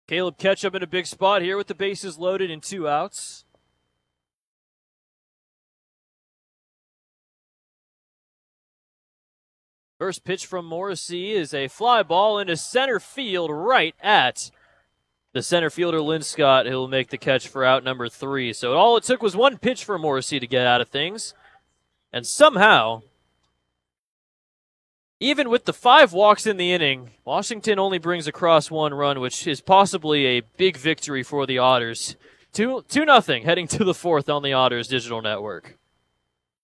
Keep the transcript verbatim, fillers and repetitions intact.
Caleb Ketchup in a big spot here with the bases loaded and two outs. First pitch from Morrissey is a fly ball into center field right at the center fielder, Lynn Scott, who will make the catch for out number three. So all it took was one pitch for Morrissey to get out of things. And somehow, even with the five walks in the inning, Washington only brings across one run, which is possibly a big victory for the Otters. Two, two nothing heading to the fourth on the Otters Digital Network.